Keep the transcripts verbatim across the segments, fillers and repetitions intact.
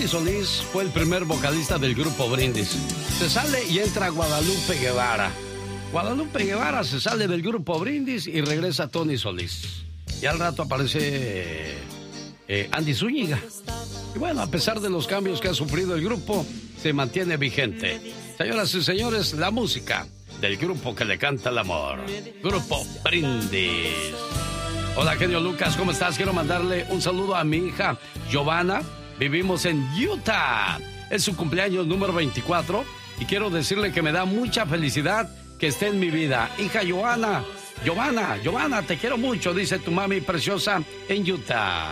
Solís fue el primer vocalista del grupo Brindis. Se sale y entra Guadalupe Guevara. Guadalupe Guevara se sale del grupo Brindis y regresa Tony Solís. Y al rato aparece eh, Andy Zúñiga. Y bueno, a pesar de los cambios que ha sufrido el grupo, se mantiene vigente. Señoras y señores, la música del grupo que le canta el amor. Grupo Brindis. Hola, genio Lucas, ¿cómo estás? Quiero mandarle un saludo a mi hija Giovanna. Vivimos en Utah. Es su cumpleaños número veinticuatro y quiero decirle que me da mucha felicidad que esté en mi vida. Hija Giovanna, Giovanna, Giovanna, te quiero mucho, dice tu mami preciosa en Utah.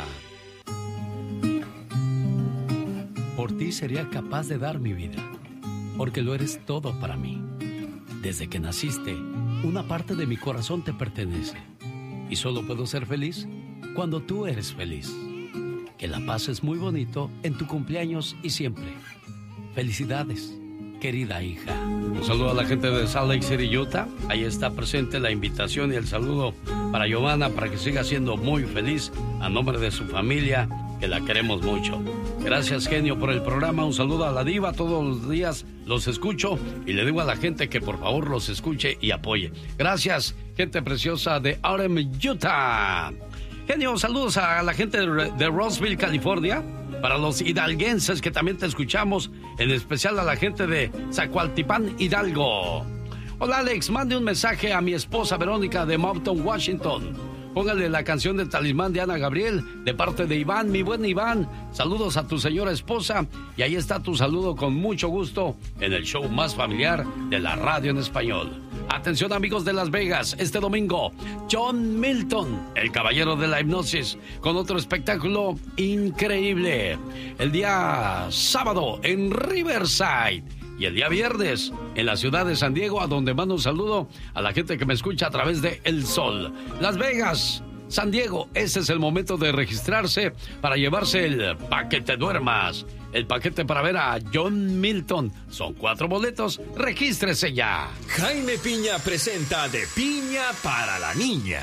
Por ti sería capaz de dar mi vida, porque lo eres todo para mí. Desde que naciste, una parte de mi corazón te pertenece. Y solo puedo ser feliz cuando tú eres feliz. Que la pases muy bonito en tu cumpleaños y siempre. Felicidades, querida hija. Un saludo a la gente de Salt Lake City, Utah. Ahí está presente la invitación y el saludo para Giovanna, para que siga siendo muy feliz a nombre de su familia, que la queremos mucho. Gracias, genio, por el programa. Un saludo a la diva. Todos los días los escucho y le digo a la gente que por favor los escuche y apoye. Gracias, gente preciosa de Orem, Utah. Genio, saludos a la gente de, de Roseville, California. Para los hidalguenses que también te escuchamos, en especial a la gente de Zacualtipán, Hidalgo. Hola, Alex, mande un mensaje a mi esposa Verónica de Mountain, Washington. Póngale la canción del Talismán de Ana Gabriel, de parte de Iván, mi buen Iván. Saludos a tu señora esposa. Y ahí está tu saludo con mucho gusto en el show más familiar de la radio en español. Atención, amigos de Las Vegas, este domingo, John Milton, el caballero de la hipnosis, con otro espectáculo increíble. El día sábado en Riverside. Y el día viernes, en la ciudad de San Diego, a donde mando un saludo a la gente que me escucha a través de El Sol. Las Vegas, San Diego, ese es el momento de registrarse para llevarse el Pa' que te duermas. El paquete para ver a John Milton. Son cuatro boletos, regístrese ya. Jaime Piña presenta De Piña para la Niña.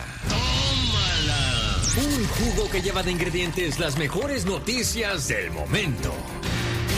¡Tómala! Un jugo que lleva de ingredientes las mejores noticias del momento.